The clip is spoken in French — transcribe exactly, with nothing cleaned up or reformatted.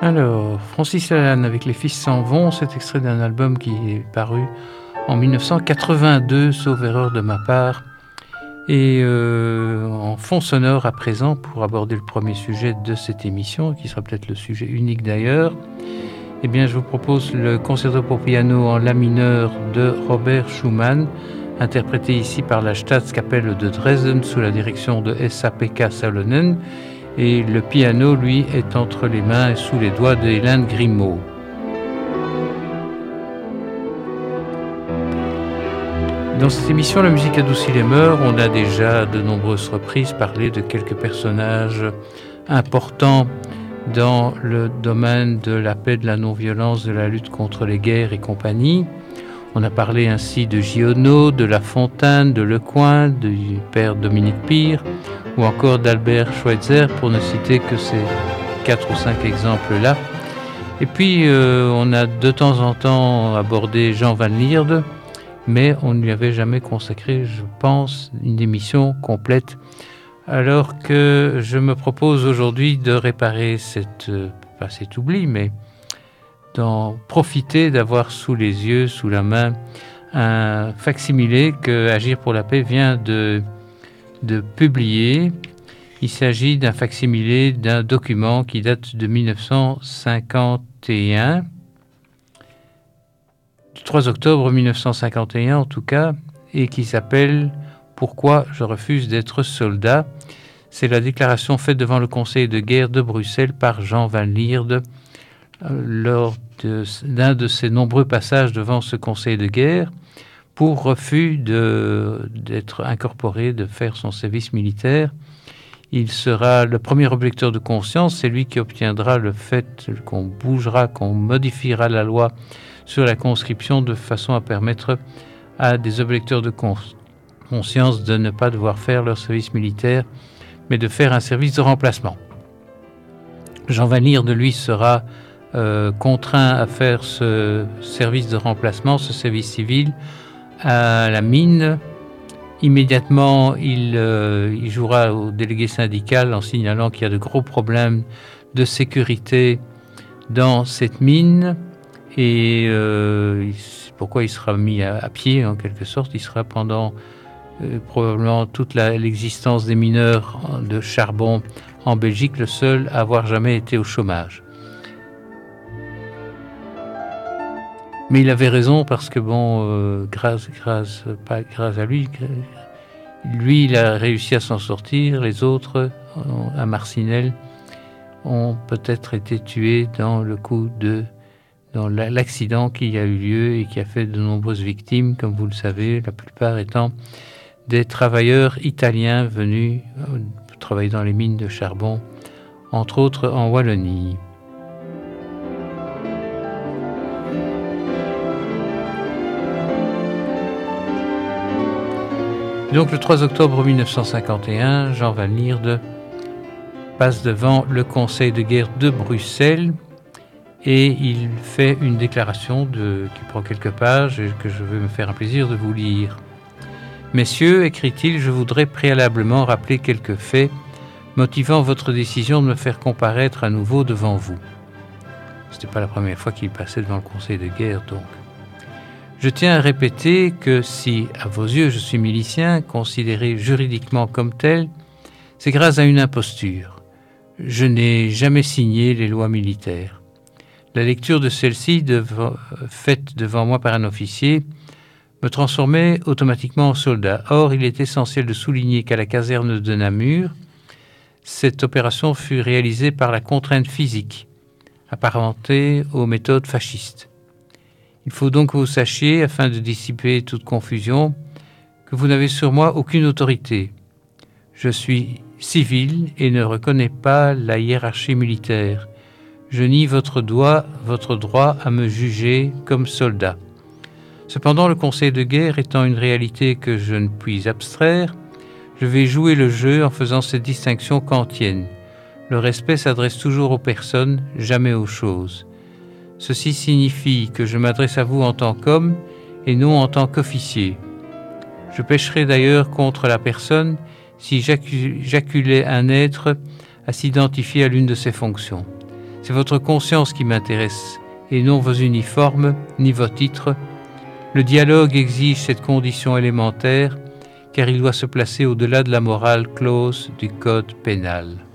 Alors, Francis Lalanne avec Les Fils s'en vont, c'est extrait d'un album qui est paru en mille neuf cent quatre-vingt-deux, sauf erreur de ma part. Et euh, en fond sonore à présent, pour aborder le premier sujet de cette émission, qui sera peut-être le sujet unique d'ailleurs, eh bien, je vous propose le concerto pour piano en la mineur de Robert Schumann, interprété ici par la Staatskapelle de Dresden sous la direction de S A Pekka Salonen. Et le piano, lui, est entre les mains et sous les doigts de Hélène Grimaud. Dans cette émission, La musique adoucit les mœurs, on a déjà de nombreuses reprises parlé de quelques personnages importants dans le domaine de la paix, de la non-violence, de la lutte contre les guerres et compagnie. On a parlé ainsi de Giono, de La Fontaine, de Lecoing, du père Dominique Pire, ou encore d'Albert Schweitzer, pour ne citer que ces quatre ou cinq exemples-là. Et puis, euh, on a de temps en temps abordé Jean Van Lierde, mais on ne lui avait jamais consacré, je pense, une émission complète. Alors que je me propose aujourd'hui de réparer cette, euh, pas cet oubli, mais d'en profiter, d'avoir sous les yeux, sous la main, un facsimilé que Agir pour la paix vient de, de publier. Il s'agit d'un facsimilé d'un document qui date de mille neuf cent cinquante et un, du trois octobre mille neuf cent cinquante et un en tout cas, et qui s'appelle « Pourquoi je refuse d'être soldat ». C'est la déclaration faite devant le Conseil de guerre de Bruxelles par Jean Van Lierde lors de, d'un de ses nombreux passages devant ce Conseil de guerre pour refus de, d'être incorporé, de faire son service militaire. Il sera le premier objecteur de conscience, c'est lui qui obtiendra le fait qu'on bougera, qu'on modifiera la loi sur la conscription de façon à permettre à des objecteurs de conscience de ne pas devoir faire leur service militaire, mais de faire un service de remplacement. Jean Van Lierde, lui, sera euh, contraint à faire ce service de remplacement, ce service civil, à la mine. Immédiatement, il, euh, il jouera au délégué syndical en signalant qu'il y a de gros problèmes de sécurité dans cette mine. Et euh, pourquoi il sera mis à, à pied, en quelque sorte. Il sera pendant euh, probablement toute la, l'existence des mineurs de charbon en Belgique le seul à avoir jamais été au chômage. Mais il avait raison parce que bon, euh, grâce, grâce, pas grâce à lui, lui, il a réussi à s'en sortir. Les autres, à Marcinelle, ont peut-être été tués dans le coup de, dans l'accident qui a eu lieu et qui a fait de nombreuses victimes, comme vous le savez, la plupart étant des travailleurs italiens venus travailler dans les mines de charbon, entre autres en Wallonie. Donc le trois octobre mille neuf cent cinquante et un, Jean Van Lierde passe devant le Conseil de guerre de Bruxelles et il fait une déclaration de, qui prend quelques pages et que je vais me faire un plaisir de vous lire. « Messieurs, écrit-il, je voudrais préalablement rappeler quelques faits motivant votre décision de me faire comparaître à nouveau devant vous. » Ce n'était pas la première fois qu'il passait devant le Conseil de guerre, donc. Je tiens à répéter que si, à vos yeux, je suis milicien, considéré juridiquement comme tel, c'est grâce à une imposture. Je n'ai jamais signé les lois militaires. La lecture de celle-ci, devant, faite devant moi par un officier, me transformait automatiquement en soldat. Or, il est essentiel de souligner qu'à la caserne de Namur, cette opération fut réalisée par la contrainte physique, apparentée aux méthodes fascistes. Il faut donc que vous sachiez, afin de dissiper toute confusion, que vous n'avez sur moi aucune autorité. Je suis civil et ne reconnais pas la hiérarchie militaire. Je nie votre droit, votre droit à me juger comme soldat. Cependant, le conseil de guerre étant une réalité que je ne puis abstraire, je vais jouer le jeu en faisant cette distinction kantienne. Le respect s'adresse toujours aux personnes, jamais aux choses. Ceci signifie que je m'adresse à vous en tant qu'homme et non en tant qu'officier. Je pécherai d'ailleurs contre la personne si j'acculais un être à s'identifier à l'une de ses fonctions. C'est votre conscience qui m'intéresse, et non vos uniformes, ni vos titres. Le dialogue exige cette condition élémentaire, car il doit se placer au-delà de la morale close du code pénal.